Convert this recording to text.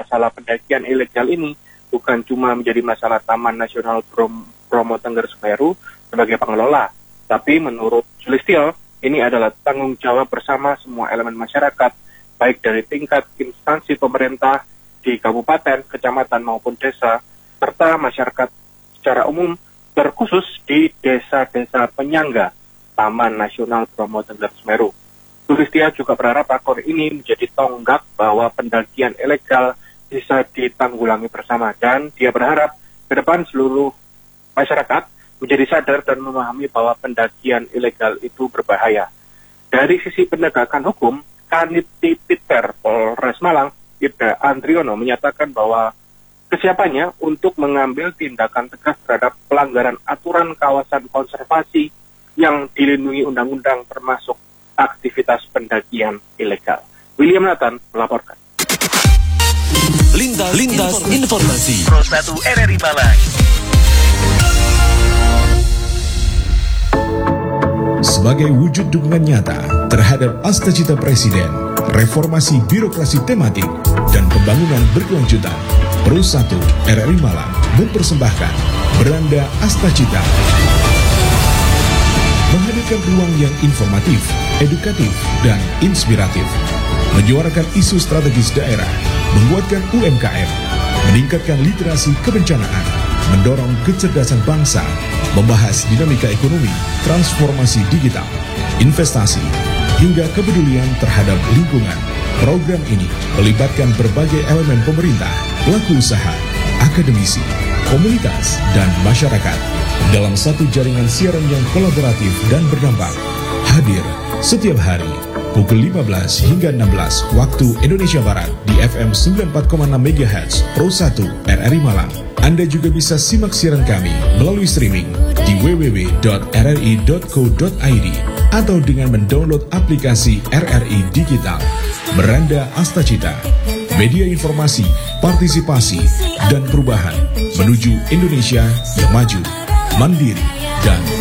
masalah pendakian ilegal ini bukan cuma menjadi masalah Taman Nasional Bromo Tengger Semeru sebagai pengelola, tapi menurut Sulistyo, ini adalah tanggung jawab bersama semua elemen masyarakat, baik dari tingkat instansi pemerintah di kabupaten, kecamatan maupun desa, serta masyarakat secara umum, terkhusus di desa-desa penyangga Taman Nasional Bromo Tengger Semeru. Sulistyo juga berharap rakor ini menjadi tonggak bahwa pendakian ilegal bisa ditanggulangi bersama, dan dia berharap ke depan seluruh masyarakat menjadi sadar dan memahami bahwa pendakian ilegal itu berbahaya. Dari sisi penegakan hukum, Kanit Tipiter Polres Malang, Ibda Andriono, menyatakan bahwa kesiapannya untuk mengambil tindakan tegas terhadap pelanggaran aturan kawasan konservasi yang dilindungi undang-undang termasuk aktivitas pendakian ilegal. William Nathan melaporkan. Lintas informasi. Pro 1 RRI Malang. Sebagai wujud dukungan nyata terhadap Astacita Presiden, reformasi birokrasi tematik, dan pembangunan berkelanjutan, Pro 1 RRI Malang mempersembahkan Beranda Astacita. Menghadirkan ruang yang informatif, edukatif, dan inspiratif. Menyuarakan isu strategis daerah, menguatkan UMKM, meningkatkan literasi kebencanaan, mendorong kecerdasan bangsa, membahas dinamika ekonomi, transformasi digital, investasi, hingga kepedulian terhadap lingkungan. Program ini melibatkan berbagai elemen pemerintah, pelaku usaha, akademisi, komunitas, dan masyarakat dalam satu jaringan siaran yang kolaboratif dan berdampak. Hadir setiap hari pukul 15 hingga 16 waktu Indonesia Barat di FM 94,6 MHz Pro 1 RRI Malang. Anda juga bisa simak siaran kami melalui streaming di www.rri.co.id atau dengan mendownload aplikasi RRI Digital. Beranda Astacita, media informasi, partisipasi, dan perubahan menuju Indonesia yang maju, mandiri, dan